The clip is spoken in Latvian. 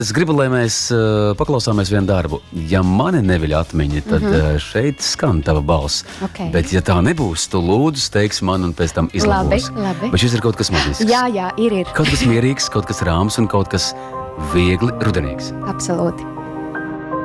Es gribu, lai mēs paklausāmies vienu darbu. Ja mani neviļ atmiņa, tad šeit skan tava balss. Okay. Bet, ja tā nebūs, tu lūdzu steigsi man un pēc tam izlabos. Labi. Bet šis ir kaut kas maģisks. Jā, ir. Kaut kas mierīgs, kaut kas rāms un kaut kas viegli rudenīgs. Absolūti.